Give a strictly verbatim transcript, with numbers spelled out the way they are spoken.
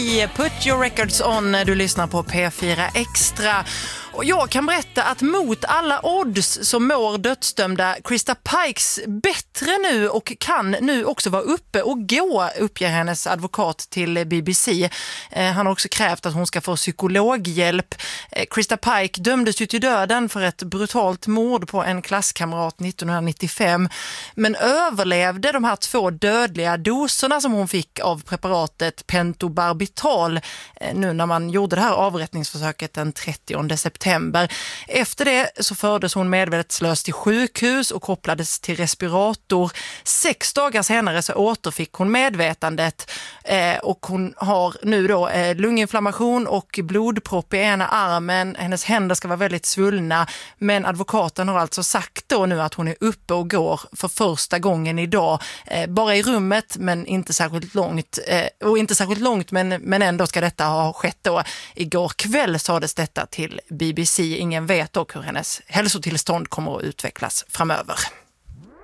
i Put Your Records On. Du lyssnar på P fyra Extra. Och jag kan berätta att mot alla odds så mår dödsdömda Krista Pikes bättre nu och kan nu också vara uppe och gå, uppger hennes advokat till B B C. Eh, han har också krävt att hon ska få psykologhjälp. Eh, Krista Pike dömdes ju till döden för ett brutalt mord på en klasskamrat nittonhundranittiofem, men överlevde de här två dödliga doserna som hon fick av preparatet pentobarbital eh, nu när man gjorde det här avrättningsförsöket den trettionde september. Efter det så fördes hon medvetslös till sjukhus och kopplades till respirator. Sex dagar senare så återfick hon medvetandet eh, och hon har nu då eh, lunginflammation och blodpropp i ena armen. Hennes händer ska vara väldigt svullna, men advokaten har alltså sagt då nu att hon är uppe och går för första gången idag. Eh, bara i rummet, men inte särskilt långt. Eh, och inte särskilt långt, men, men ändå ska detta ha skett då. Igår kväll sades detta till B B C. Ingen vet dock hur hennes hälsotillstånd kommer att utvecklas framöver.